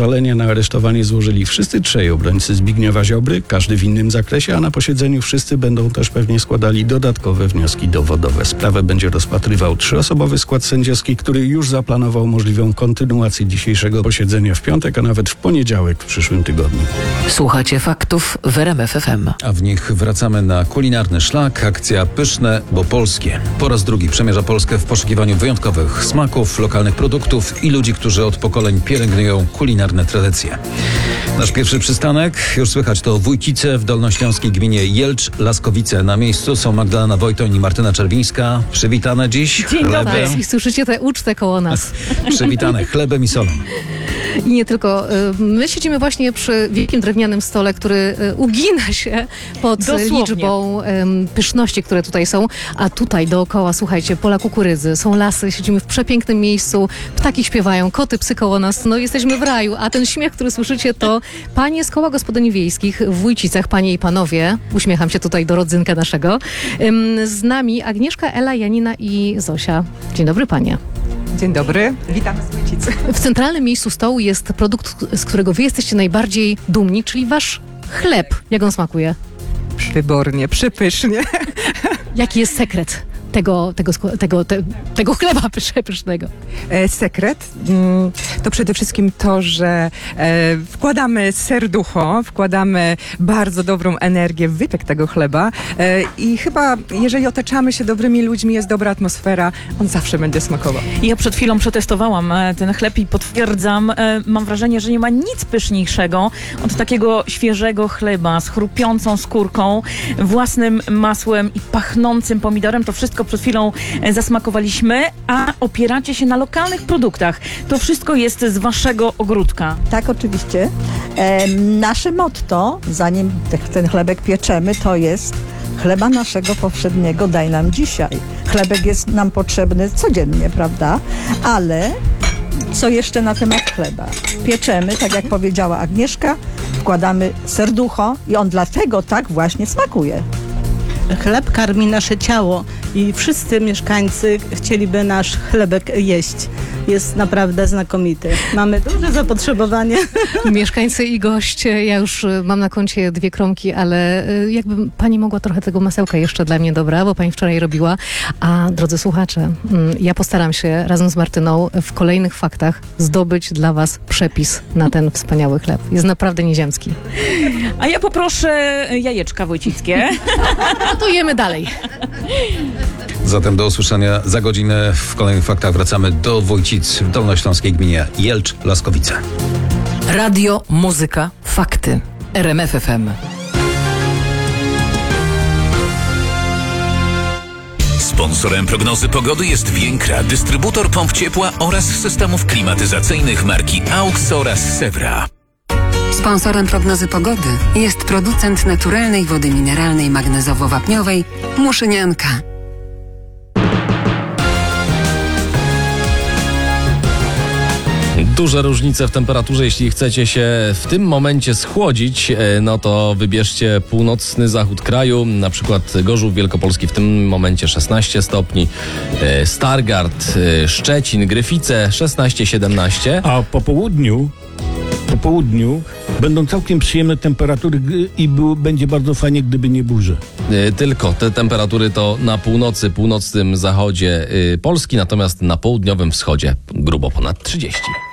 zażalenie na aresztowanie złożyli wszyscy trzej obrońcy Zbigniewa Ziobry, każdy w innym zakresie, a na posiedzeniu wszyscy będą też pewnie składali dodatkowe wnioski dowodowe. Sprawę będzie rozpatrywał 3-osobowy skład sędziowski, który już zaplanował możliwą kontynuację dzisiejszego posiedzenia w piątek, a nawet w poniedziałek w przyszłym tygodniu. Słuchacie faktów w RMF FM. A w nich wracamy na kulinarny szlak. Akcja Pyszne, bo polskie. Po raz drugi przemierza Polskę w poszukiwaniu wyjątkowych smaków, lokalnych produktów i ludzi, którzy od pokoleń pielęgnują kulinarne tradycje. Nasz pierwszy przystanek, już słychać, to Wójcice w dolnośląskiej gminie Jelcz-Laskowice. Na miejscu są Magdalena Wojtoń i Martyna Czerwińska. Przywitane dziś. Dzień dobry. I słyszycie tę ucztę koło nas. Przywitane chlebem i solą. I nie tylko. My siedzimy właśnie przy wielkim drewnianym stole, który ugina się pod liczbą pyszności, które tutaj są. A tutaj dookoła, słuchajcie, pola kukurydzy, są lasy, siedzimy w przepięknym miejscu, ptaki śpiewają, koty, psy koło nas. No jesteśmy w raju, a ten śmiech, który słyszycie, to panie z Koła Gospodyń Wiejskich w Wójcicach, panie i panowie. Uśmiecham się tutaj do rodzynka naszego. Z nami Agnieszka, Ela, Janina i Zosia. Dzień dobry, panie. Dzień dobry, witamy z Wójcicy. W centralnym miejscu stołu jest produkt, z którego wy jesteście najbardziej dumni, czyli wasz chleb. Jak on smakuje? Wybornie, przypysznie. Jaki jest sekret tego chleba pysznego? Sekret to przede wszystkim to, że wkładamy serducho, wkładamy bardzo dobrą energię w wypiek tego chleba i chyba jeżeli otaczamy się dobrymi ludźmi, jest dobra atmosfera, on zawsze będzie smakował. Ja przed chwilą przetestowałam ten chleb i potwierdzam, mam wrażenie, że nie ma nic pyszniejszego od takiego świeżego chleba z chrupiącą skórką, własnym masłem i pachnącym pomidorem. To wszystko przed chwilą zasmakowaliśmy, a opieracie się na lokalnych produktach. To wszystko jest z waszego ogródka. Tak, oczywiście. Nasze motto, zanim ten chlebek pieczemy, to jest: chleba naszego powszedniego daj nam dzisiaj. Chlebek jest nam potrzebny codziennie, prawda? Ale co jeszcze na temat chleba? Pieczemy, tak jak powiedziała Agnieszka, wkładamy serducho i on dlatego tak właśnie smakuje. Chleb karmi nasze ciało i wszyscy mieszkańcy chcieliby nasz chlebek jeść. Jest naprawdę znakomity. Mamy duże zapotrzebowanie. Mieszkańcy i goście, ja już mam na koncie 2 kromki, ale jakby pani mogła trochę tego masełka jeszcze dla mnie, dobra, bo pani wczoraj robiła. A drodzy słuchacze, ja postaram się razem z Martyną w kolejnych faktach zdobyć dla was przepis na ten wspaniały chleb. Jest naprawdę nieziemski. A ja poproszę jajeczka wojcickie. No to jemy dalej. Zatem do usłyszenia za godzinę. W kolejnych faktach wracamy do Wójcic w dolnośląskiej gminie Jelcz-Laskowice. Radio, muzyka, fakty. RMF FM. Sponsorem prognozy pogody jest Więkra, dystrybutor pomp ciepła oraz systemów klimatyzacyjnych marki AUX oraz Sewra. Sponsorem prognozy pogody jest producent naturalnej wody mineralnej magnezowo-wapniowej Muszynianka. Duże różnice w temperaturze. Jeśli chcecie się w tym momencie schłodzić, no to wybierzcie północny zachód kraju, na przykład Gorzów Wielkopolski w tym momencie 16 stopni, Stargard, Szczecin, Gryfice 16-17. A po południu będą całkiem przyjemne temperatury i będzie bardzo fajnie, gdyby nie burze. Tylko te temperatury to na północy, północnym zachodzie Polski, natomiast na południowym wschodzie grubo ponad 30.